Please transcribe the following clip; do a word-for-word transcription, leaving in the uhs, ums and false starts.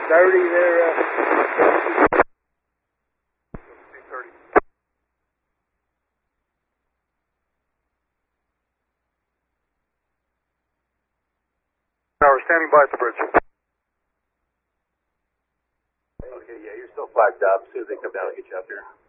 thirty there. Uh, two thirty. Tower, standing by at the bridge. Okay, yeah, you're still flagged up. As soon as they come down, I'll get you up here.